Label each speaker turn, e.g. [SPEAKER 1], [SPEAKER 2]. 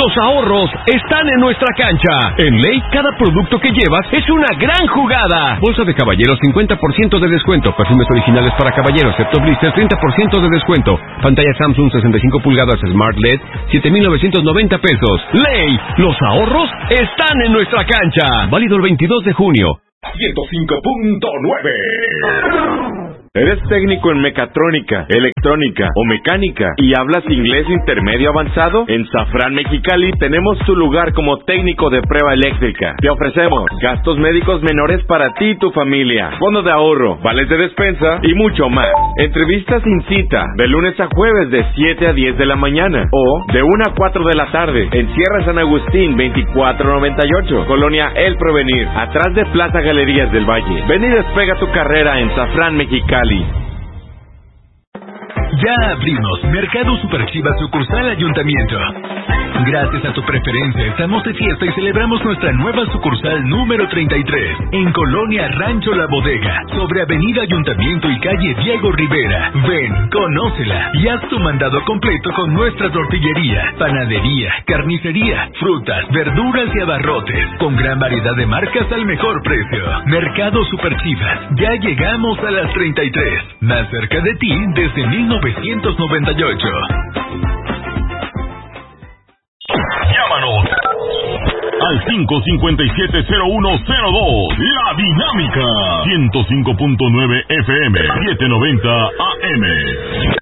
[SPEAKER 1] Los ahorros están en nuestra cancha. En Ley, cada producto que llevas es una gran jugada. Bolsa de caballeros, 50% de descuento. Perfumes originales para caballeros, excepto blister, 30% de descuento. Pantalla Samsung 65 pulgadas Smart LED, 7,990 pesos. Ley, los ahorros están en nuestra cancha. Válido el 22 de junio.
[SPEAKER 2] 105.9. ¿Eres técnico en mecatrónica, electrónica o mecánica y hablas inglés intermedio avanzado? En Safran Mexicali tenemos tu lugar como técnico de prueba eléctrica. Te ofrecemos gastos médicos menores para ti y tu familia, fondo de ahorro, vales de despensa y mucho más. Entrevistas sin cita, de lunes a jueves de 7 a 10 de la mañana o de 1 a 4 de la tarde en Sierra San Agustín 2498, Colonia El Provenir, atrás de Plaza Galerías del Valle. Ven y despega tu carrera en Safran Mexicali.
[SPEAKER 3] Ya abrimos Mercado Superchiva sucursal Ayuntamiento. Gracias a tu preferencia estamos de fiesta y celebramos nuestra nueva sucursal número 33 en Colonia Rancho La Bodega, sobre Avenida Ayuntamiento y calle Diego Rivera. Ven, conócela y haz tu mandado completo con nuestra tortillería, panadería, carnicería, frutas, verduras y abarrotes, con gran variedad de marcas al mejor precio. Mercado Superchivas, ya llegamos a las 33, más cerca de ti desde 1998.
[SPEAKER 4] Llámanos al 557-0102. La Dinámica. 105.9 FM, 790 AM.